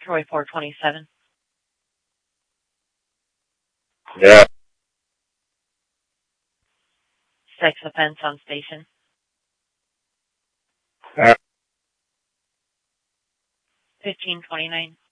Troy 427. Yeah. Sex offense on station. 1529.